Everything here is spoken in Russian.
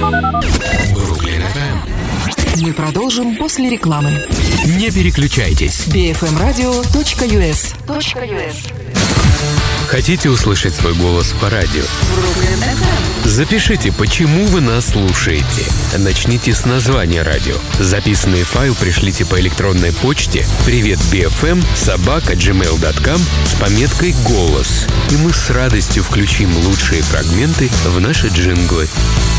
Бруклин FM. Мы продолжим после рекламы. Не переключайтесь. bfmradio.us. Хотите услышать свой голос по радио? Запишите, почему вы нас слушаете. Начните с названия радио. Записанный файл пришлите по электронной почте privetbfm@gmail.com с пометкой «Голос». И мы с радостью включим лучшие фрагменты в наши джинглы.